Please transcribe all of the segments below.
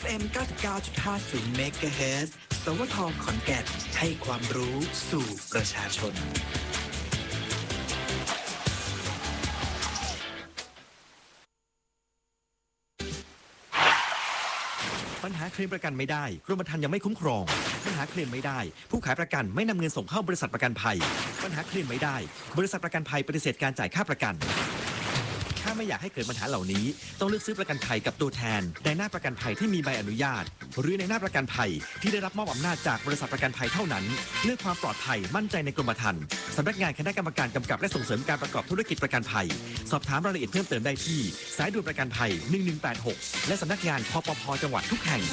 FM 99.50 MHz สวท ขอนแก่นให้ความรู้สู่ประชาชนปัญหาเคลมประกันไม่ได้กรมธรรม์ยังไม่คุ้มครองปัญหาเคลมไม่ได้ผู้ขายประกันไม่นำเงินส่งเข้าบริษัทประกันภัยปัญหาเคลมไม่ได้บริษัทประกันภัยปฏิเสธการจ่ายค่าประกันถ้าไม่อยากให้เกิดปัญหาเหล่านี้ต้องเลือกซื้อประกันภัยกับตัวแทนในหน้าประกันภัยที่มีใบอนุญาตหรือในหน้าประกันภัยที่ได้รับมอบอำนาจจากบริษัทประกันภัยเท่านั้นเลือกความปลอดภัยมั่นใจในกรมธรรม์สำนักงานคณะกรรมการกำกับและส่งเสริมการประกอบธุรกิจประกันภัยสอบถามรายละเอียดเพิ่มเติมได้ที่สายด่วนประกันภัย1186และสำนักงานคปภ.จังหวัดทุกแห่ง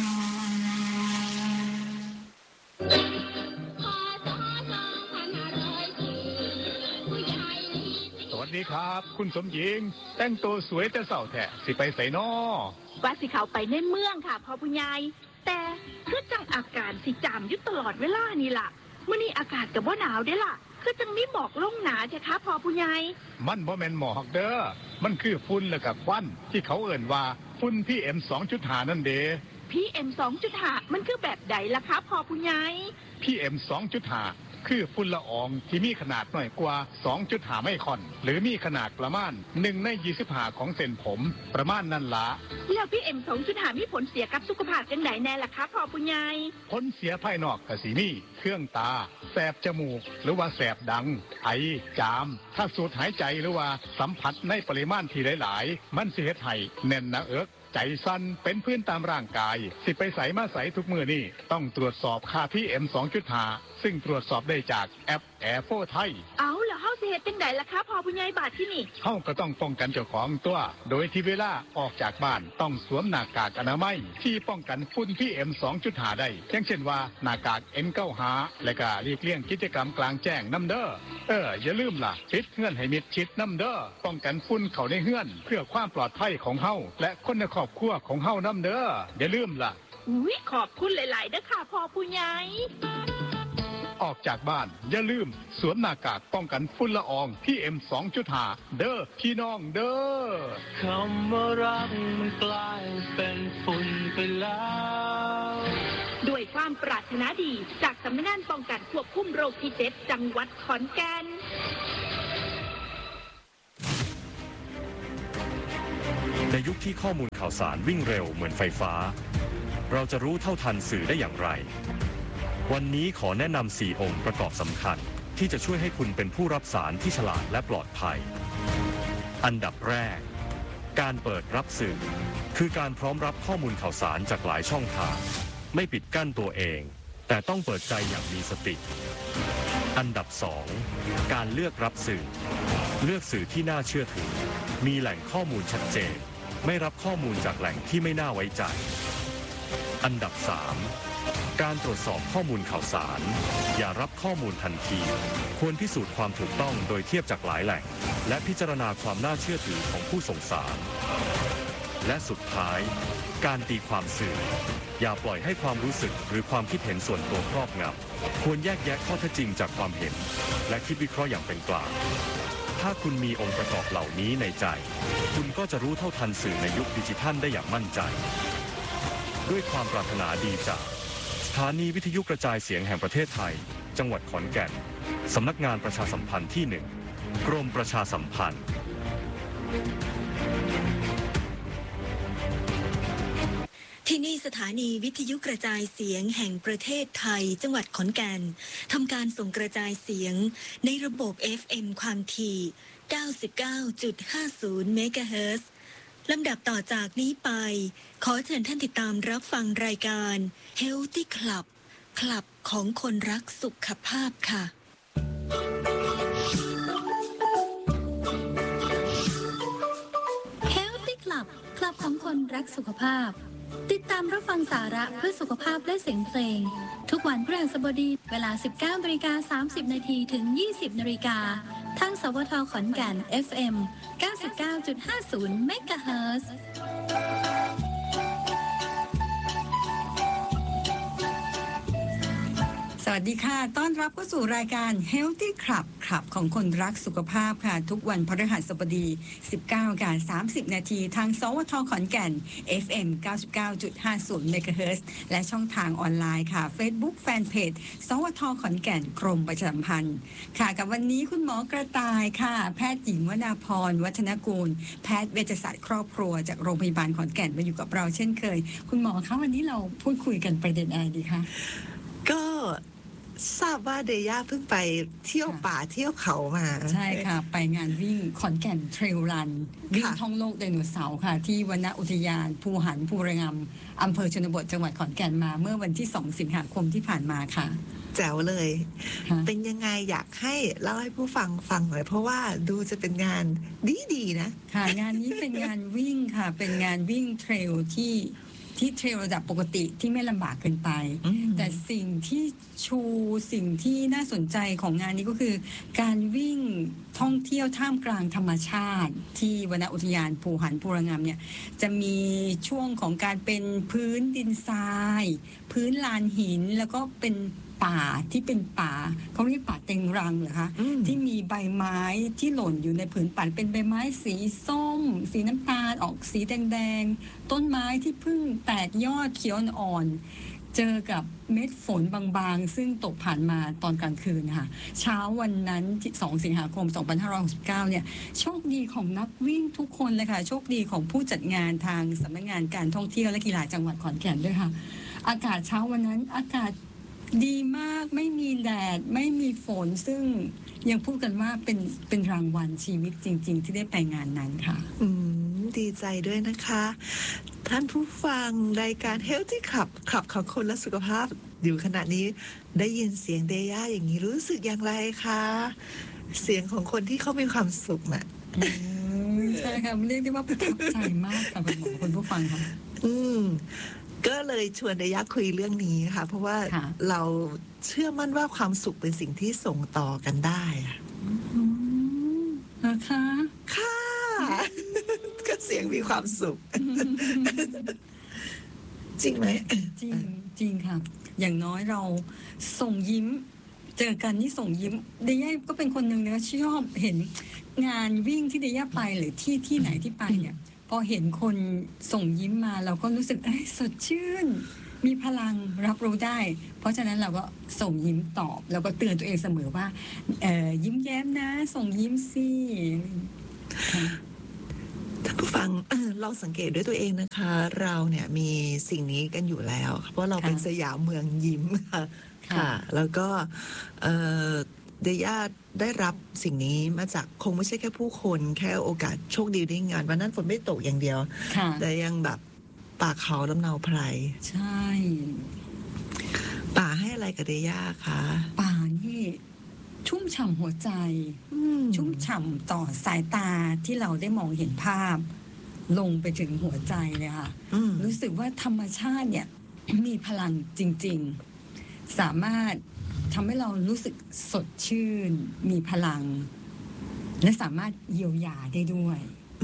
สวัสดีครับคุณสมหญิงแต่งตัวสวยแต่เศร้าแท้สิไปไสน้อว่าสิเขาไปในเมืองค่ะพ่อผู้ใหญ่แต่คือจังอาการสิจามอยู่ตลอดเวลานี่ล่ะมื้อนี้อากาศก็บ่หนาวเด้ล่ะคือจังมีหมอกลงหนาใช่คะพ่อผู้ใหญ่มันบ่แม่นหมอกเด้อมันคือฝุ่นและก็ควันที่เขาเอิ้นว่าฝุ่น PM 2.5 นั่นเด้ PM 2.5 มันคือแบบใดล่ะคะพ่อผู้ใหญ่ PM 2.5 คือฝุ่นละอองที่มีขนาดน้อยกว่า 2.5 ไมครอนหรือมีขนาดประมาณ1 ใน 25 ของเส้นผมประมาณนั้นละแล้ว PM 2.5 มีผลเสียกับสุขภาพจังไดแน่ล่ะคะพ่อผู้ใหญ่ผลเสียภายนอกก็สิมีเครื่องตาแสบจมูกหรือว่าแสบดังไอจามถ้าสูดหายใจหรือว่าสัมผัสในปริมาณที่หลายๆมันสิเฮ็ดให้แน่นหน้าอกใจสั่นเป็นพื้นตามร่างกายสิไปใส่มาใส่ทุกมื้อนี่ต้องตรวจสอบค่า PM 2.5 ซึ่งตรวจสอบได้จากแอปแอร์โฟไทยเอาแล้วเฮาสิเฮ็ดจังไดล่ะคะพ่อผู้ใหญ่บาดที่นี่เฮาก็ต้องป้องกันเจ้าของตัวโดยที่เวลาออกจากบ้านต้องสวมหน้ากากอนามัยที่ป้องกันฝุ่น PM 2.5 ได้อย่างเช่นว่าหน้ากาก N95 และก็หลีกเลี่ยงกิจกรรมกลางแจ้งนำเด้ออย่าลืมล่ะปิดเฮือนให้มิดชิดนำเด้อป้องกันฝุ่นเข้าในเฮือนเพื่อความปลอดภัยของเฮาและคนในครอบครัวของเฮานำเด้ออย่าลืมล่ะอุ๊ยขอบคุณหลายๆเด้อค่ะพ่อผู้ใหญ่ออกจากบ้านอย่าลืมสวมหน้ากากป้องกันฝุ่นละออง PM 2.5 เด้อพี่น้องเด้อคำว่ารักมันกลายเป็นฝุ่นไปแล้วด้วยความปรารถนาดีจากสำนักงานป้องกันควบคุมโรคที่7จังหวัดขอนแก่นในยุคที่ข้อมูลข่าวสารวิ่งเร็วเหมือนไฟฟ้าเราจะรู้เท่าทันสื่อได้อย่างไรวันนี้ขอแนะนำ4องค์ประกอบสำคัญที่จะช่วยให้คุณเป็นผู้รับสารที่ฉลาดและปลอดภัยอันดับแรกการเปิดรับสื่อคือการพร้อมรับข้อมูลข่าวสารจากหลายช่องทางไม่ปิดกั้นตัวเองแต่ต้องเปิดใจอย่างมีสติอันดับ2การเลือกรับสื่อเลือกสื่อที่น่าเชื่อถือมีแหล่งข้อมูลชัดเจนไม่รับข้อมูลจากแหล่งที่ไม่น่าไว้ใจอันดับ3การตรวจสอบข้อมูลข่าวสารอย่ารับข้อมูลทันทีควรพิสูจน์ความถูกต้องโดยเทียบจากหลายแหล่งและพิจารณาความน่าเชื่อถือของผู้ส่งสารและสุดท้ายการตีความสื่ออย่าปล่อยให้ความรู้สึกหรือความคิดเห็นส่วนตัวครอบงำควรแยกแยะข้อเท็จจริงจากความเห็นและคิดวิเคราะห์อย่างเป็นกลางถ้าคุณมีองค์ประกอบเหล่านี้ในใจคุณก็จะรู้เท่าทันสื่อในยุคดิจิทัลได้อย่างมั่นใจด้วยความปรารถนาดีจากสถานีวิทยุกระจายเสียงแห่งประเทศไทยจังหวัดขอนแก่นสำนักงานประชาสัมพันธ์ที่1กรมประชาสัมพันธ์ที่นี่สถานีวิทยุกระจายเสียงแห่งประเทศไทยจังหวัดขอนแก่นทำการส่งกระจายเสียงในระบบ FM ความถี่ 99.50 เมกะเฮิรตซ์ลำดับต่อจากนี้ไปขอเชิญท่านติดตามรับฟังรายการ Healthy Club คลับของคนรักสุขภาพค่ะ Healthy Club คลับของคนรักสุขภาพติดตามรับฟังสาระเพื่อสุขภาพและเสียงเพลงทุกวันพฤหัสบดีเวลา 19:30 นถึง 20:00 นทางสวท ขอนแก่น FM 99.50 เมกะเฮิรตซ์สวัสดีค่ะต้อนรับเข้าสู่รายการ Healthy Club คลับของคนรักสุขภาพค่ะทุกวันพฤหัสบดี 19:30 นาทีทางสวทขอนแก่น FM 99.50 MHz และช่องทางออนไลน์ค่ะ Facebook Fanpage สวทขอนแก่นกรมประชาสัมพันธ์ค่ะกับวันนี้คุณหมอกระต่ายค่ะแพทย์หญิงวนาพรวัฒนกูลแพทย์เวชศาสตร์ครอบครัวจากโรงพยาบาลขอนแก่นมาอยู่กับเราเช่นเคยคุณหมอคะวันนี้เราพูดคุยกันประเด็นอะไรดีคะก็ทราบว่าเดย่าเพิ่งไปเที่ยวป่าเที่ยวเขามาใช่ค่ะไปงานวิ่งขอนแก่นเทรลรันวิ่งท่องโลกไดโนเสาร์ค่ะที่วนอุทยานภูหันภูระงำอำเภอชนบทจังหวัดขอนแก่นมาเมื่อวันที่2 สิงหาคมที่ผ่านมาค่ะแจ๋วเลยเป็นยังไงอยากให้เล่าให้ผู้ฟังฟังหน่อยเพราะว่าดูจะเป็นงานดีๆนะค่ะงานนี้เป็นงานวิ่งค่ะเป็นงานวิ่งเทรลที่เทรลระดับปกติที่ไม่ลำบากเกินไปแต่สิ่งที่ชูสิ่งที่น่าสนใจของงานนี้ก็คือการวิ่งท่องเที่ยวท่ามกลางธรรมชาติที่วนอุทยานภูหันภูระงำเนี่ยจะมีช่วงของการเป็นพื้นดินทรายพื้นลานหินแล้วก็เป็นป่าที่เป็นป่าเขาเรียกป่าเต็งรังเหรอคะที่มีใบไม้ที่หล่นอยู่ในผืนป่าเป็นใบไม้สีส้มสีน้ำตาลออกสีแดงๆต้นไม้ที่เพิ่งแตกยอดเขียวอ่อนเจอกับเม็ดฝนบางๆซึ่งตกผ่านมาตอนกลางคืนค่ะเช้าวันนั้น2 สิงหาคม 2569เนี่ยโชคดีของนักวิ่งทุกคนเลยค่ะโชคดีของผู้จัดงานทางสำนักงานการท่องเที่ยวและกีฬาจังหวัดขอนแก่นด้วยค่ะอากาศเช้าวันนั้นอากาศดีมากไม่มีแดดไม่มีฝนซึ่งยังพูดกันว่าเป็นรางวัลชีวิตจริงๆที่ได้ไปงานนั้นค่ะดีใจด้วยนะคะท่านผู้ฟังรายการ Healthy Club ของคนและสุขภาพอยู่ขณะนี้ได้ยินเสียงเดย่าอย่างนี้รู้สึกอย่างไรคะเสียงของคนที่เขามีความสุขน่ะใช่ค่ะเรียกได้ว่าประทับใจมากค่ะคุณหมอคุณผู้ฟังค่ะก็เลยชวนเดย่าคุยเรื่องนี้ค่ะเพราะว่าเราเชื่อมั่นว่าความสุขเป็นสิ่งที่ส่งต่อกันได้นะคะค่ะก็เสียงมีความสุขจริงไหมจริงค่ะอย่างน้อยเราส่งยิ้มเจอกันนี่ส่งยิ้มเดย่าก็เป็นคนหนึ่งนะชอบเห็นงานวิ่งที่เดย่าไปหรือที่ไหนที่ไปเนี่ยพอเห็นคนส่งยิ้มมาเราก็รู้สึกสดชื่นมีพลังรับรู้ได้เพราะฉะนั้นเราก็ส่งยิ้มตอบแล้วก็เตือนตัวเองเสมอว่ายิ้มแย้มนะส่งยิ้มสิท่านผู้ฟังลองสังเกตด้วยตัวเองนะคะเราเนี่ยมีสิ่งนี้กันอยู่แล้วเพราะเราเป็นสยามเมืองยิ้มค่ะแล้วก็เดย่าได้รับสิ่งนี้มาจากคงไม่ใช่แค่ผู้คนแค่โอกาสโชคดีในงานวันนั้นฝนไม่ตกอย่างเดียวแต่ยังแบบป่าเขาลำเนาไพรใช่ป่าให้อะไรกับเดย่าคะป่านี่ชุ่มฉ่ำหัวใจชุ่มฉ่ำต่อสายตาที่เราได้มองเห็นภาพลงไปถึงหัวใจเลยค่ะรู้สึกว่าธรรมชาติเนี่ยมีพลังจริงๆสามารถทำให้เรารู้สึกสดชื่นมีพลังและสามารถเยียวยาได้ด้วย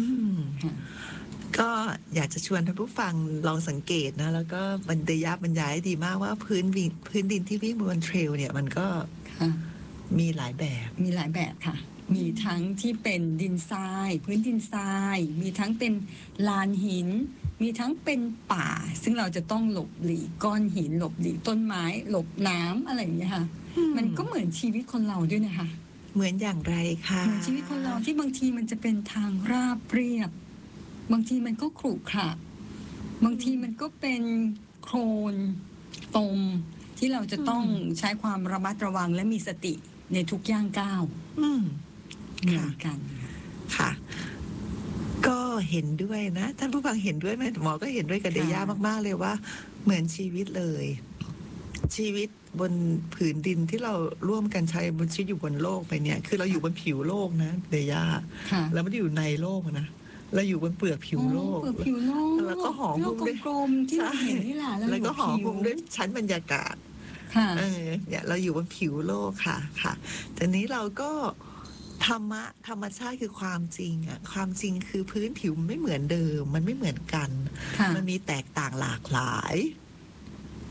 ก็อยากจะชวนท่านผู้ฟังลองสังเกตนะแล้วก็บรรยายดีมากว่าพื้นดินที่วิ่งบนเทรลเนี่ยมันก็มีหลายแบบค่ะมีทั้งที่เป็นดินทรายพื้นดินทรายมีทั้งเป็นลานหินมีทั้งเป็นป่าซึ่งเราจะต้องหลบหลีกก้อนหินหลบหลีกต้นไม้หลบน้ำอะไรอย่างเงี้ยค่ะมันก็เหมือนชีวิตคนเราด้วยนะคะเหมือนอย่างไรคะเหมือนชีวิตคนเราที่บางทีมันจะเป็นทางราบเรียบบางทีมันก็ขรุขระบางทีมันก็เป็นโคลนตมที่เราจะต้องใช้ความระมัดระวังและมีสติในทุกย่างก้าวเหมือนกันค่ะก็เห็นด้วยนะท่านผู้ฟังเห็นด้วยไหมหมอก็เห็นด้วยกับเดย่ามากๆเลยว่าเหมือนชีวิตเลยชีวิตบนผืนดินที่เราร่วมกันใช้บนชีวิตอยู่บนโลกไปเนี่ยคือเราอยู่บนผิวโลกนะเดย่าแล้วไม่ได้อยู่ในโลกนะเราอยู่บนเปลือกผิวโลกแล้วก็ห่อหุ้มด้วยกลมๆที่เราเห็นนี่แหละแล้วก็ห่อหุ้มด้วยชั้นบรรยากาศเนี่ยเราอยู่บนผิวโลกค่ะแต่นี้เราก็ธรรมชาติคือความจริงอ่ะความจริงคือพื้นผิวไม่เหมือนเดิมมันไม่เหมือนกันมันมีแตกต่างหลากหลาย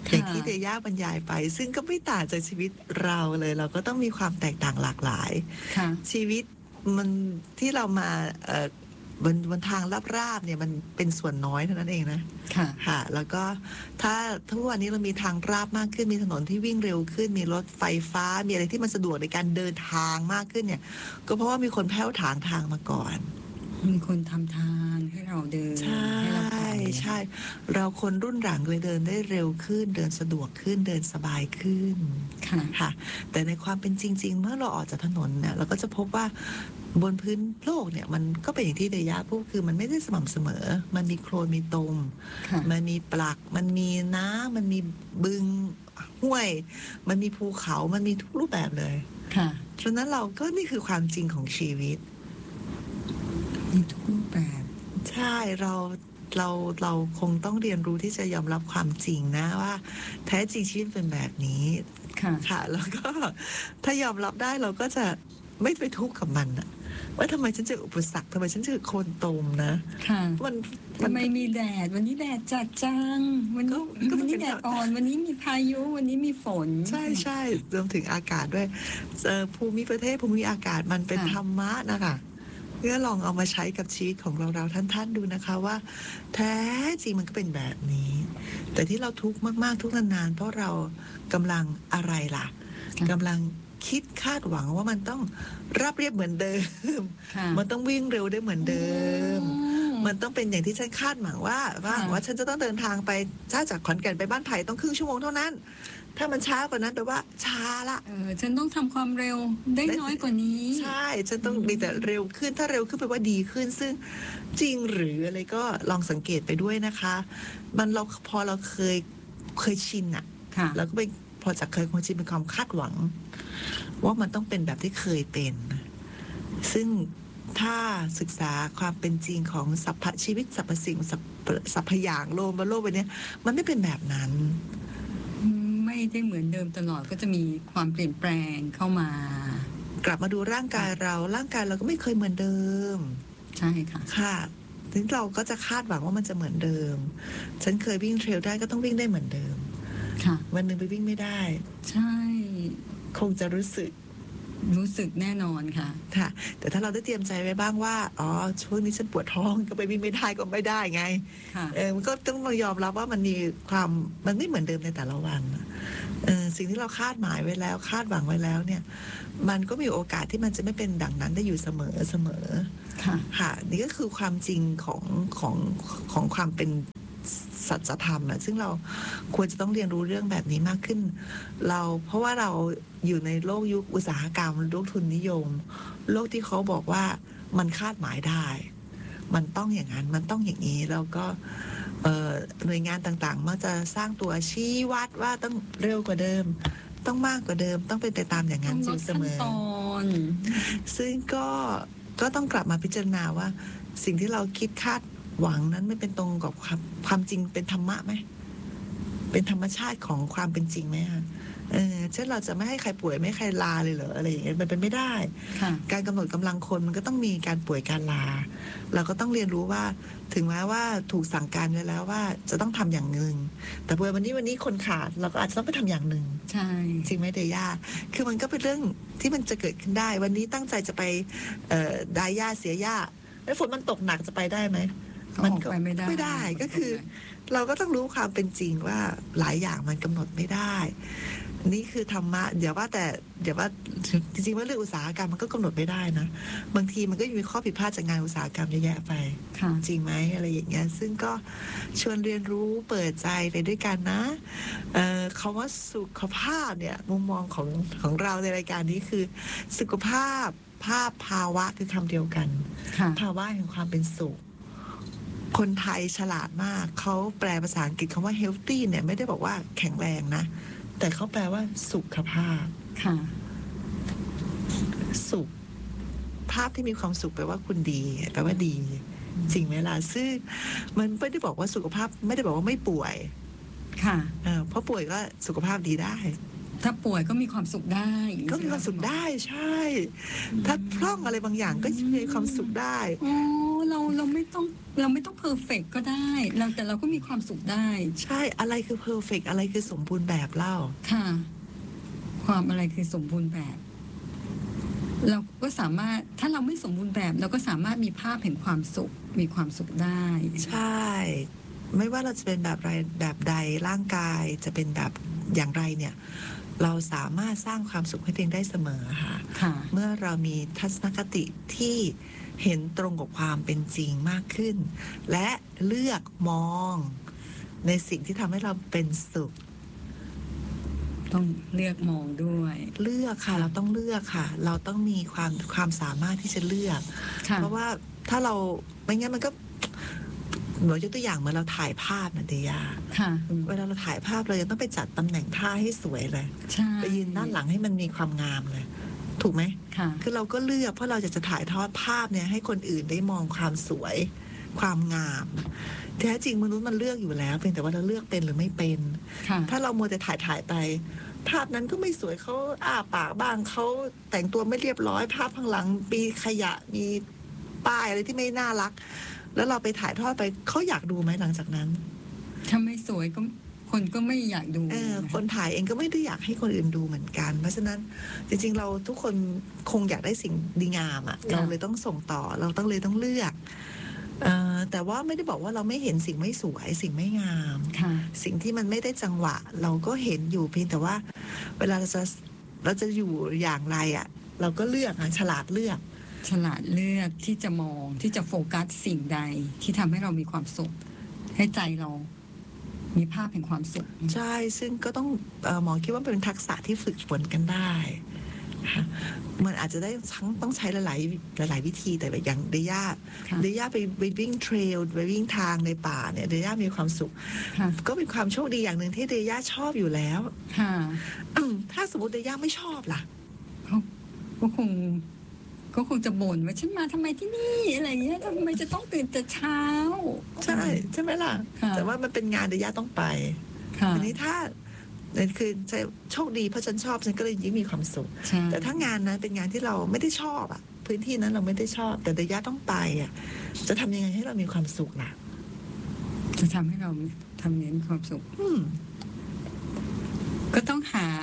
อย่างที่เดย่าบรรยายไป ซึ่งก็ไม่ต่างจากชีวิตเราเลย เราก็ต้องมีความแตกต่างหลากหลายชีวิตมันที่เรามาบนทางราบๆเนี่ยมันเป็นส่วนน้อยเท่านั้นเองนะค่ะแล้วก็ถ้าทุกวันนี้เรามีทางราบมากขึ้นมีถนนที่วิ่งเร็วขึ้นมีรถไฟฟ้ามีอะไรที่มันสะดวกในการเดินทางมากขึ้นเนี่ยก็เพราะว่ามีคนแผ้วถางทางมาก่อนมีคนทำทางให้เราเดินใช่เราคนรุ่นหลังเลยเดินได้เร็วขึ้นเดินสะดวกขึ้นเดินสบายขึ้นค่ะแต่ในความเป็นจริงๆเมื่อเราออกจากถนนเนี่ยเราก็จะพบว่าบนพื้นโลกเนี่ยมันก็เป็นอย่างที่เดย่าพูดคือมันไม่ได้สม่ำเสมอมันมีโคลนมีตมมันมีปลักมันมีน้ำมันมีบึงห้วยมันมีภูเขามันมีทุกรูปแบบเลยฉะนั้นเราก็นี่คือความจริงของชีวิตมีทุกรูปแบบใช่เราคงต้องเรียนรู้ที่จะยอมรับความจริงนะว่าแท้จริงชีวิตเป็นแบบนี้ค่ะแล้วก็ถ้ายอมรับได้เราก็จะไม่ไปทุกข์กับมันอะว่าทำไมฉันเจออุปสรรคทำไมฉันเจอโคลนตมนะมันทำไมมีแดดวันนี้แดดจัดจังวันนี้แดดอ่อนวันนี้มีพายุวันนี้มีฝนใช่รวมถึงอากาศด้วยภูมิประเทศภูมิอากาศมันเป็นธรรมะนะคะเพื่อลองเอามาใช้กับชีวิตของเราท่านดูนะคะว่าแท้จริงมันก็เป็นแบบนี้แต่ที่เราทุกข์มากๆทุกนานๆเพราะเรากำลังอะไรล่ะกำลังคิดคาดหวังว่ามันต้องราบเรียบเหมือนเดิมมันต้องวิ่งเร็วได้เหมือนเดิมมันต้องเป็นอย่างที่ฉันคาดหวังว่าฉันจะต้องเดินทางไปจากขอนแก่นไปบ้านไผ่ต้องครึ่งชั่วโมงเท่านั้นถ้ามันช้ากว่านั้นแปลว่าช้าละฉันต้องทำความเร็วได้น้อยกว่านี้ใช่ฉันต้องมีแต่เร็วขึ้นถ้าเร็วขึ้นแปลว่าดีขึ้นซึ่งจริงหรืออะไรก็ลองสังเกตไปด้วยนะคะมันเราพอเราเคยชินอ่ะแล้วก็ไปพอจากเคยชินเป็นความคาดหวังว่ามันต้องเป็นแบบที่เคยเป็นซึ่งถ้าศึกษาความเป็นจริงของสรรพชีวิตสรรพสิ่งสรรพอย่างโลกบนโลกใบนี้มันไม่เป็นแบบนั้นไม่ได้เหมือนเดิมตลอดก็จะมีความเปลี่ยนแปลงเข้ามากลับมาดูร่างกายเราก็ไม่เคยเหมือนเดิมใช่ค่ะค่ะถึงเราก็จะคาดหวังว่ามันจะเหมือนเดิมฉันเคยวิ่งเทรลได้ก็ต้องวิ่งได้เหมือนเดิมค่ะวันหนึ่งไปวิ่งไม่ได้ใช่คงจะรู้สึกแน่นอนค่ะค่ะแต่ถ้าเราได้เตรียมใจไว้บ้างว่าอ๋อช่วงนี้ฉันปวดท้องก็ไปวิ่งไม่ได้ก็ไม่ได้ไงมันก็ต้องยอมรับว่ามันมีความมันไม่เหมือนเดิมในแต่ละวันสิ่งที่เราคาดหมายไว้แล้วคาดหวังไว้แล้วเนี่ยมันก็มีโอกาสที่มันจะไม่เป็นดังนั้นได้อยู่เสมอค่ะนี่ก็คือความจริงของความเป็นสัจธรรมนะซึ่งเราควรจะต้องเรียนรู้เรื่องแบบนี้มากขึ้นเพราะว่าเราอยู่ในโลกยุคอุตสาหกรรมโลกทุนนิยมโลกที่เขาบอกว่ามันคาดหมายได้มันต้องอย่างนั้นมันต้องอย่างนี้แล้วก็หน่วยงานต่างๆมักจะสร้างตัวชี้วัดว่าต้องเร็วกว่าเดิมต้องมากกว่าเดิมต้องเป็นไปตามอย่างนั้นอยู่เสมอซึ่งก็ต้องกลับมาพิจารณาว่าสิ่งที่เราคิดคาดหวังนั้นไม่เป็นตรงกับความจริงเป็นธรรมะไหมเป็นธรรมชาติของความเป็นจริงไหมคะเช่นเราจะไม่ให้ใครป่วยไม่ให้ใครลาเลยเหรออะไรอย่างเงี้ยมันเป็นไม่ได้การกำหนดกำลังคนมันก็ต้องมีการป่วยการลาเราก็ต้องเรียนรู้ว่าถึงแม้ว่าถูกสั่งการไว้แล้วว่าจะต้องทำอย่างหนึ่งแต่เผื่อวันนี้คนขาดเราก็อาจจะต้องไปทำอย่างหนึ่งใช่จริงไหมเดย่าคือมันก็เป็นเรื่องที่มันจะเกิดขึ้นได้วันนี้ตั้งใจจะไปดายหญ้าเสียหญ้าแล้วฝนมันตกหนักจะไปได้ไหมมันก็ไม่ได้ก็คือเราก็ต้องรู้ความเป็นจริงว่าหลายอย่างมันกำหนดไม่ได้นี่คือธรรมะเดี๋ยวว่าจริงๆว่าเรื่องอุตสาหกรรมมันก็กำหนดไม่ได้นะบางทีมันก็มีข้อผิดพลาดจากงานอุตสาหกรรมเยอะแยะไปจริงไหมอะไรอย่างเงี้ยซึ่งก็ชวนเรียนรู้เปิดใจไปด้วยกันนะคำว่าสุขภาพเนี่ยมุมมองของเราในรายการนี้คือสุขภาพภาวะคือคำเดียวกันภาวะแห่งความเป็นสุขคนไทยฉลาดมากเขาแปลภาษาอังกฤษคำว่า healthy เนี่ยไม่ได้บอกว่าแข็งแรงนะแต่เขาแปลว่าสุขภาพสุขภาพที่มีความสุขแปลว่าคุณดีแปลว่าดีจริงไหมล่ะซึ่งมันไม่ได้บอกว่าสุขภาพไม่ได้บอกว่าไม่ป่วยค่ะเพราะป่วยก็สุขภาพดีได้ถ้าป่วยก็มีความสุขได้ก็มีความสุขได้ใช่ถ้าพร่องอะไรบางอย่างก็มีความสุขได้โอ้เราเราไม่ต้องเพอร์เฟกต์ก็ได้แต่เราก็มีความสุขได้ใช่อะไรคือเพอร์เฟกต์อะไรคือสมบูรณ์แบบเล่าค่ะความอะไรคือสมบูรณ์แบบ เราก็สามารถถ้าเราไม่สมบูรณ์แบบเราก็สามารถมีภาพแห่งความสุขมีความสุขได้ใช่ไม่ว่าเราจะเป็นแบบไรแบบใดร่างกายจะเป็นแบบอย่างไรเนี่ยเราสามารถสร้างความสุขให้ตัวเองได้เสมอค่ะเมื่อเรามีทัศนคติที่เห็นตรงกับความเป็นจริงมากขึ้นและเลือกมองในสิ่งที่ทำให้เราเป็นสุขต้องเลือกมองด้วยเลือกค่ะเราต้องเลือกค่ะเราต้องมีความสามารถที่จะเลือกเพราะว่าถ้าเราไม่งั้นมันก็เหมือนยกตัวอย่างเหมือนเราถ่ายภาพนะเดียเวลาเราถ่ายภาพเราจะต้องไปจัดตำแหน่งท่าให้สวยเลยไปยืนด้านหลังให้มันมีความงามเลยถูกไหมคือเราก็เลือกเพราะเราจะถ่ายทอดภาพเนี่ยให้คนอื่นได้มองความสวยความงามแท้จริงมนุษย์มันเลือกอยู่แล้วเพียงแต่ว่าเราเลือกเป็นหรือไม่เป็นถ้าเรามัวแต่ถ่ายไปภาพนั้นก็ไม่สวยเขาอ้าปากบ้างเขาแต่งตัวไม่เรียบร้อยภาพข้างหลังมีขยะมีป้ายอะไรที่ไม่น่ารักแล้วเราไปถ่ายทอดไปเขาอยากดูไหมหลังจากนั้นถ้าไม่สวยก็คนก็ไม่อยากดูคนถ่ายเองก็ไม่ได้อยากให้คนอื่นดูเหมือนกันเพราะฉะนั้นจริงๆเราทุกคนคงอยากได้สิ่งดีงามอ่ะเราเลยต้องส่งต่อเราต้องเลือกแต่ว่าไม่ได้บอกว่าเราไม่เห็นสิ่งไม่สวยสิ่งไม่งามสิ่งที่มันไม่ได้จังหวะเราก็เห็นอยู่เพียงแต่ว่าเวลาเราจะอยู่อย่างไรอ่ะเราก็เลือกฉลาดเลือกที่จะมองที่จะโฟกัสสิ่งใดที่ทำให้เรามีความสุขให้ใจเรามีภาพแห่งความสุขใช่ซึ่งก็ต้องหมอคิดว่าเป็นทักษะที่ฝึกฝนกันได้มันอาจจะได้ต้องใช้หลายวิธีแต่แบบอย่างเดย่าไปวิ่งเทรลไปวิ่งทางในป่าเนี่ยเดย่ามีความสุขก็เป็นความโชคดีอย่างหนึ่งที่เดย่าชอบอยู่แล้วถ้าสมมติเดย่าไม่ชอบล่ะก็คงจะบ่นว่าฉันมาทำไมที่นี่อะไรเงี้ยทำไมจะต้องตื่นแต่เช้าใช่ไหมล่ะแต่ว่ามันเป็นงานเดย่าต้องไปอันนี้ถ้าคือโชคดีเพราะฉันชอบฉันก็เลยยิ่งมีความสุขแต่ถ้างานนั้นเป็นงานที่เราไม่ได้ชอบอ่ะพื้นที่นั้นเราไม่ได้ชอบแต่เดย่าต้องไปอ่ะจะทำยังไงให้เรามีความสุขล่ะจะทำให้เราทำเน้นความสุขก็ต้องหา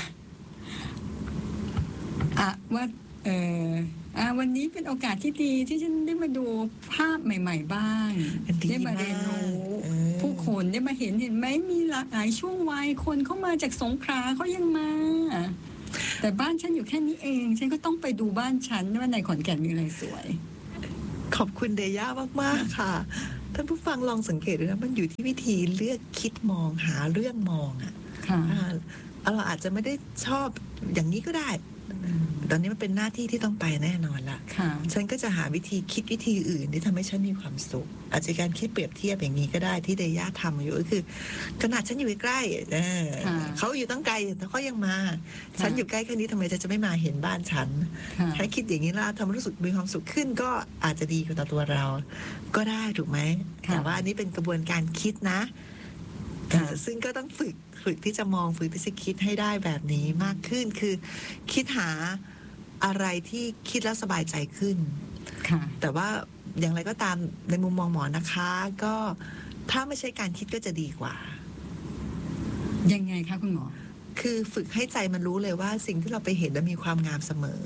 ว่าวันนี้เป็นโอกาสที่ดีที่ฉันได้มาดูภาพใหม่ๆบ้างได้มาเรียนรู้ผู้คนได้มาเห็นไหมมีหลากหลายช่วงวัยคนเข้ามาจากสงขลาเขายังมาแต่บ้านฉันอยู่แค่นี้เองฉันก็ต้องไปดูบ้านฉันว่าในขอนแก่นมีอะไรสวยขอบคุณเดย่ามากๆค่ะท่านผู้ฟังลองสังเกตดูนะมันอยู่ที่วิธีเลือกคิดมองหาเรื่องมองเราอาจจะไม่ได้ชอบอย่างนี้ก็ได้ตอนนี้มันเป็นหน้าที่ที่ต้องไปแน่นอนละฉันก็จะหาวิธีคิดวิธีอื่นที่ทำให้ฉันมีความสุขอาจจะการคิดเปรียบเทียบอย่างนี้ก็ได้ที่เดย่าทำอยู่ก็คือขนาดฉันอยู่ใกล้เขาอยู่ตั้งไกลแต่เขายังมาฉันอยู่ใกล้แค่นี้ทำไมจะไม่มาเห็นบ้านฉันถ้าคิดอย่างนี้แล้วทำรู้สึกมีความสุขขึ้นก็อาจจะดีกับตัวเราก็ได้ถูกไหมแต่ว่าอันนี้เป็นกระบวนการคิดนะซึ่งก็ต้องฝึกที่จะมองฝึกที่จะคิดให้ได้แบบนี้มากขึ้นคือคิดหาอะไรที่คิดแล้วสบายใจขึ้นแต่ว่าอย่างไรก็ตามในมุมมองหมอนะคะก็ถ้าไม่ใช่การคิดก็จะดีกว่ายังไงคะคุณหมอคือฝึกให้ใจมันรู้เลยว่าสิ่งที่เราไปเห็นแล้วมีความงามเสมอ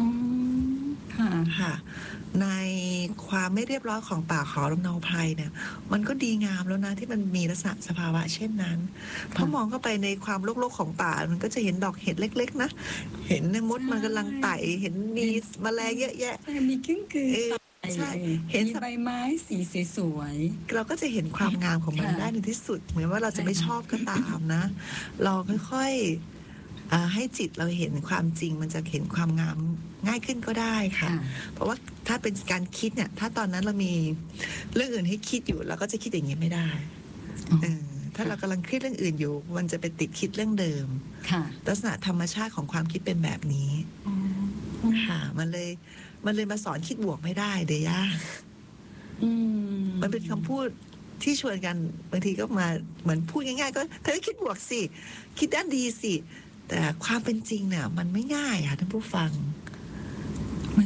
ค่ะในความไม่เรียบร้อยของป่าเขาลำเนาไพรเนี่ยมันก็ดีงามแล้วนะที่มันมีลักษณะสภาวะเช่นนั้นพอมองเข้าไปในความรกๆของป่ามันก็จะเห็นดอกเห็ดเล็กๆนะเห็นมดมันกำลังไต่เห็นมีแมลงเยอะแยะมีกิ้งกือใช่เห็นใบไม้สีสวยๆเราก็จะเห็นความงามของมันได้ในที่สุดเหมือนว่าเราจะไม่ชอบก็ตามนะเราค่อยๆให้จิตเราเห็นความจริงมันจะเห็นความงามง่ายขึ้นก็ได้ค่ะเพราะว่าถ้าเป็นการคิดเนี่ยถ้าตอนนั้นเรามีเรื่องอื่นให้คิดอยู่เราก็จะคิดอย่างนี้ไม่ได้ถ้าเรากำลังคิดเรื่องอื่นอยู่มันจะไปติดคิดเรื่องเดิมลักษณะธรรมชาติของความคิดเป็นแบบนี้ค่ะมันเลยมาสอนคิดบวกไม่ได้เดย่ามันเป็นคำพูดที่ชวนกันบางทีก็มาเหมือนพูดง่ายๆก็เธอคิดบวกสิคิดด้านดีสิแต่ความเป็นจริงเนี่ยมันไม่ง่ายค่ะท่านผู้ฟังมันไม่ง่าย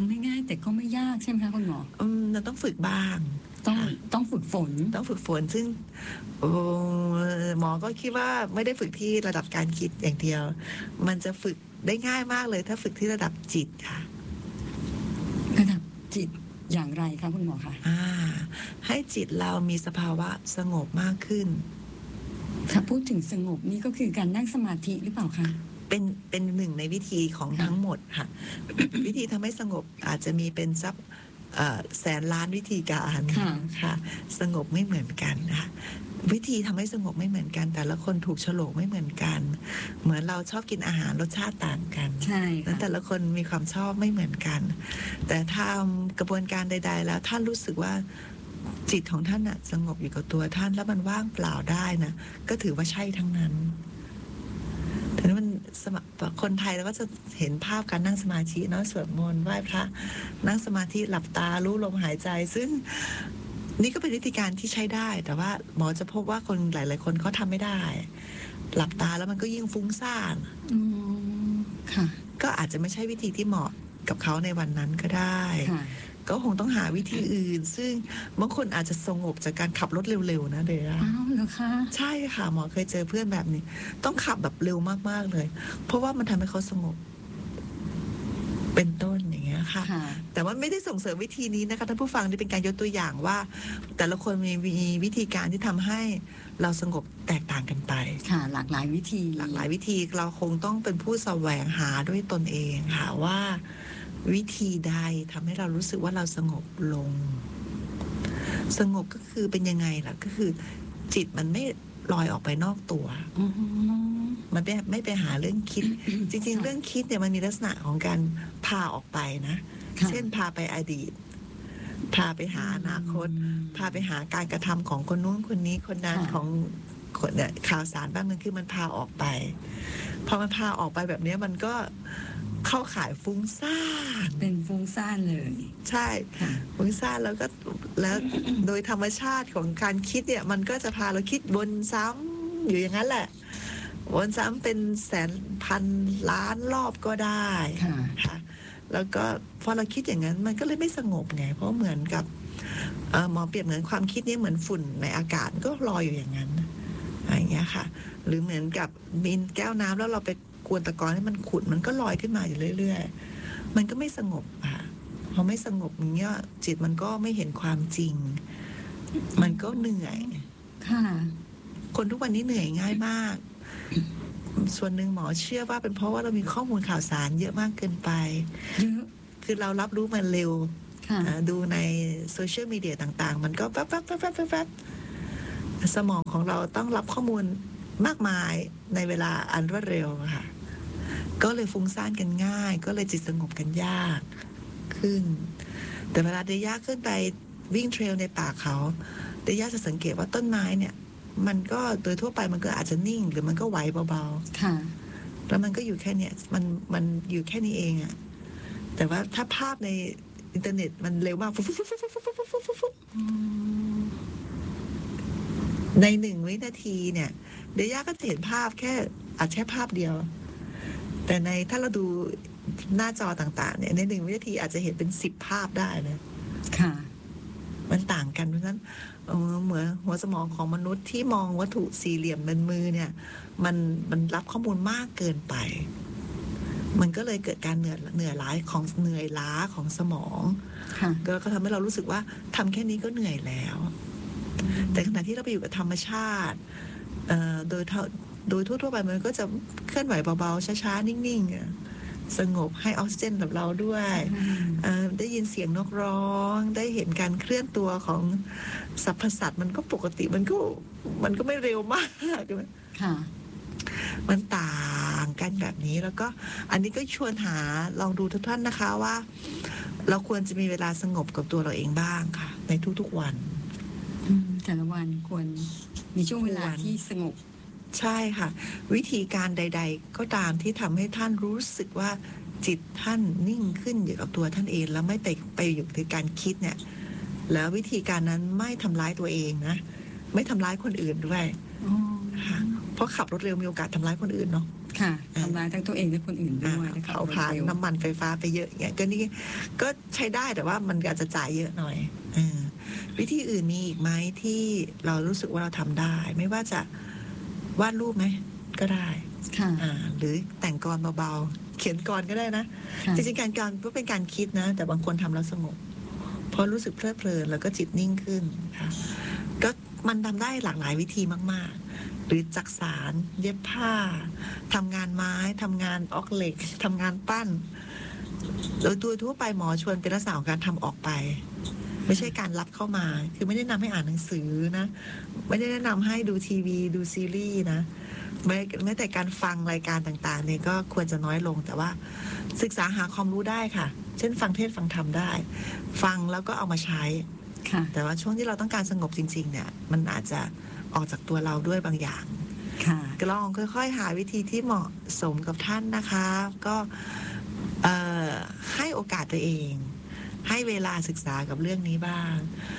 แต่ก็ไม่ยากใช่ไหมคะคุณหมอเราต้องฝึกบ้างต้องฝึกฝนต้องฝึกฝนซึ่งหมอก็คิดว่าไม่ได้ฝึกที่ระดับการคิดอย่างเดียว มันจะฝึกได้ง่ายมากเลยถ้าฝึกที่ระดับจิตค่ะระดับจิตอย่างไรคะคุณหมอคะให้จิตเรามีสภาวะสงบมากขึ้นถ้าพูดถึงสงบนี่ก็คือการนั่งสมาธิหรือเปล่าคะเป็นหนึ่งในวิธีของทั้งหมดค่ะ วิธีทำให้สงบอาจจะมีเป็นสักแสนล้านวิธีการค่ะสงบไม่เหมือนกันนะคะวิธีทำให้สงบไม่เหมือนกัน แต่ละคนถูกโฉลกไม่เหมือนกัน เหมือนเราชอบกินอาหารรสชาติต่างกันใช่แล้วแต่ละคนมีความชอบไม่เหมือนกัน แต่ทำกระบวนการใดๆแล้วท่านรู้สึกว่าจิตของท่านน่ะสงบอยู่กับตัวท่านแล้วมันว่างเปล่าได้นะก็ถือว่าใช่ทั้งนั้นแต่นี่มันคนไทยเราก็จะเห็นภาพการนั่งสมาธิเนาะสวดมนต์ไหว้พระนั่งสมาธิหลับตารู้ลมหายใจซึ่งนี่ก็เป็นวิธีการที่ใช้ได้แต่ว่าหมอจะพบว่าคนหลายๆคนเขาทำไม่ได้หลับตาแล้วมันก็ยิ่งฟุ้งซ่านค่ะก็อาจจะไม่ใช่วิธีที่เหมาะกับเขาในวันนั้นก็ได้ก็คงต้องหาวิธีอื่นซึ่งบางคนอาจจะสงบจากการขับรถเร็วๆนะเดี๋ยวอ้าวเหรอคะใช่ค่ะหมอเคยเจอเพื่อนแบบนี้ต้องขับแบบเร็วมากๆเลยเพราะว่ามันทำให้เขาสงบเป็นต้นอย่างเงี้ยค่ะแต่ว่าไม่ได้ส่งเสริมวิธีนี้นะคะท่านผู้ฟังนี่เป็นการยกตัวอย่างว่าแต่ละคนมีวิธีการที่ทำให้เราสงบแตกต่างกันไปค่ะหลากหลายวิธีเราคงต้องเป็นผู้แสวงหาด้วยตนเองค่ะว่าวิธีใดทำให้เรารู้สึกว่าเราสงบลงสงบก็คือเป็นยังไงล่ะก็คือจิตมันไม่ลอยออกไปนอกตัวมันไม่ไปหาเรื่องคิด จริงๆเรื่องคิดเนี่ยมันมีลักษณะของการพาออกไปนะเช่นพาไปอดีตพาไปหาอนาคตพาไปหาการกระทำของคนนู้นคนนี้คนนั้นของคนเนี่ยข่าวสารบ้างมันคือมันพาออกไปพอมันพาออกไปแบบนี้มันก็เข้าขายฟุ้งซ่านเป็นฟุ้งซ่านเลยใช่ฟุ้งซ่านแล้วโดยธรรมชาติของการคิดเนี่ยมันก็จะพาเราคิดวนซ้ำอยู่อย่างนั้นแหละวนซ้ำเป็นแสนพันล้านรอบก็ได้ค่ะแล้วก็พอเราคิดอย่างนั้นมันก็เลยไม่สงบไงเพราะเหมือนกับหมอเปรียบเหมือนความคิดนี้เหมือนฝุ่นในอากาศก็ลอยอยู่อย่างนั้นอย่างเงี้ยค่ะหรือเหมือนกับมีแก้วน้ำแล้วเราไปกวนตะกอนให้มันขุ่นมันก็ลอยขึ้นมาอยู่เรื่อยๆมันก็ไม่สงบค่ะพอไม่สงบอย่างเงี้ยจิตมันก็ไม่เห็นความจริงมันก็เหนื่อยค่ะคนทุกวันนี้เหนื่อยง่ายมากส่วนหนึ่งหมอเชื่อว่าเป็นเพราะว่าเรามีข้อมูลข่าวสารเยอะมากเกินไปคือเรารับรู้มันเร็วดูในโซเชียลมีเดียต่างๆมันก็แป๊บสมองของเราต้องรับข้อมูลมากมายในเวลาอันรวดเร็วค่ะก็เลยฟุ้งซ่านกันง่ายก็เลยจิตสงบกันยากขึ้นแต่เวลาเดย่าขึ้นไปวิ่งเทรลในป่าเขาเดย่าจะสังเกตว่าต้นไม้เนี่ยมันก็โดยทั่วไปมันก็อาจจะนิ่งหรือมันก็ไหวเบาๆค่ะแล้วมันก็อยู่แค่เนี้ยมันอยู่แค่นี้เองอะแต่ว่าถ้าภาพในอินเทอร์เน็ตมันเร็วมากใน1 วินาทีเนี่ยเดย่าก็จะเห็นภาพแค่ภาพเดียวแต่ถ้าเราดูหน้าจอต่างๆเนี่ยใน1 วินาทีอาจจะเห็นเป็น10 ภาพได้นะค่ะมันต่างกันเพราะฉะนั้นเหมือนหัวสมองของมนุษย์ที่มองวัตถุสี่เหลี่ยมเป็นมือเนี่ยมันรับข้อมูลมากเกินไปมันก็เลยเกิดการเหนื่อยล้าของสมองก็ทำให้เรารู้สึกว่าทำแค่นี้ก็เหนื่อยแล้วแต่ขณะที่เราไปอยู่กับธรรมชาติโดยทั่วไปมันก็จะเคลื่อนไหวเบาๆช้าๆนิ่งๆสงบให้ออกซิเจนกับเราด้วยได้ยินเสียงนกร้องได้เห็นการเคลื่อนตัวของสรรพสัตว์มันก็ปกติมันก็ไม่เร็วมากค่ะมันต่างกันแบบนี้แล้วก็อันนี้ก็ชวนหาลองดูทุกท่านนะคะว่าเราควรจะมีเวลาสงบกับตัวเราเองบ้างค่ะในทุกๆวันแต่ละวันควรมีช่วงเวลาที่สงบใช่ค่ะวิธีการใดๆก็ตามที่ทำให้ท่านรู้สึกว่าจิตท่านนิ่งขึ้นอยู่กับตัวท่านเองแล้วไม่ไปอยู่ในการคิดเนี่ยแล้ววิธีการนั้นไม่ทำร้ายตัวเองนะไม่ทำร้ายคนอื่นด้วยค่ะเพราะขับรถเร็วมีโอกาสทำร้ายคนอื่นเนาะค่ะทำร้ายทั้งตัวเองและคนอื่นด้วยนะคะเผาผลาญน้ำมันไฟฟ้าไปเยอะเงี้ยก็นี่ก็ใช้ได้แต่ว่ามันอาจจะจ่ายเยอะหน่อยวิธีอื่นมีอีกไหมที่เรารู้สึกว่าเราทำได้ ไม่ว่าจะวาดรูปไหมก็ได้หรือแต่งกลเบาๆเขียนกลก็ได้นะจริงๆการกลก็เป็นการคิดนะแต่บางคนทำแล้วสงบเพราะรู้สึกเพลิดเพลินแล้วก็จิตนิ่งขึ้นค่ะก็มันทำได้หลากหลายวิธีมากๆหรือจักสารเย็บผ้าทำงานไม้ทำงานออกเหล็กทำงานปั้นโดยตัวทั่วไปหมอชวนเป็นลักษณะของการทำออกไปไม่ใช่การรับเข้ามาคือไม่ได้นำให้อ่านหนังสือนะไม่ได้แนะนำให้ดูทีวีดูซีรีส์นะแม้แต่การฟังรายการต่างๆเนี่ยก็ควรจะน้อยลงแต่ว่าศึกษาหาความรู้ได้ค่ะเช่นฟังเทศน์ฟังธรรมได้ฟังแล้วก็เอามาใช้แต่ว่าช่วงที่เราต้องการสงบจริงๆเนี่ยมันอาจจะออกจากตัวเราด้วยบางอย่างก็ลองค่อยๆหาวิธีที่เหมาะสมกับท่านนะคะก็ให้โอกาสตัวเองให้เวลาศึกษากับเรื่องนี้บ้าง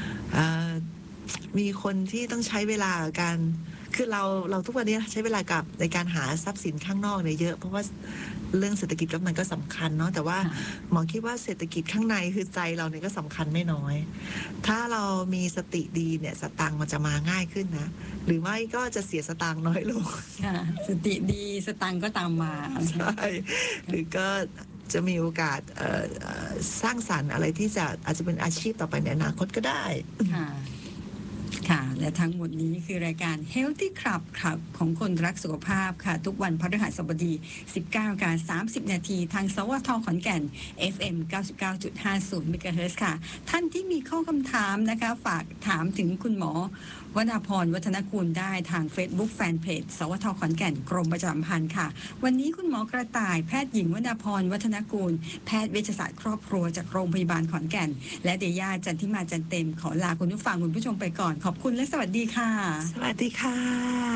มีคนที่ต้องใช้เวลากันคือเราทุกวันนี้ใช้เวลากับในการหาทรัพย์สินข้างนอกเนี่ยเยอะเพราะว่าเรื่องเศรษฐกิจก็มันก็สำคัญเนาะแต่ว่าหมอคิดว่าเศรษฐกิจข้างในคือใจเราเนี่ยก็สำคัญไม่น้อยถ้าเรามีสติดีเนี่ยสตางค์มันจะมาง่ายขึ้นนะหรือไม่ก็จะเสียสตางค์น้อยลงสติดีสตางค์ก็ตามมาใช่หรือก็จะมีโอกาสสร้างสรรค์อะไรที่จะอาจจะเป็นอาชีพต่อไปในอนาคตก็ได้ค่ะและทั้งหมดนี้คือรายการ Healthy Club ครับของคนรักสุขภาพค่ะทุกวันพฤหัสบดี 19:30 นาทีทางสวทขอนแก่น FM 99.50 MHz ค่ะท่านที่มีข้อคำถามนะคะฝากถามถึงคุณหมอวนาพรวัฒนกุลได้ทาง Facebook Fanpage สวทขอนแก่นกรมประชาสัมพันธ์ค่ะวันนี้คุณหมอกระต่ายแพทย์หญิงวนาพรวัฒนกุลแพทย์เวชศาสตร์ครอบครัวจากโรงพยาบาลขอนแก่นและเดย่าจันทิมาจันเต็มขอลาคุณผู้ฟังคุณผู้ชมไปก่อนขอบคุณและสวัสดีค่ะสวัสดีค่ะ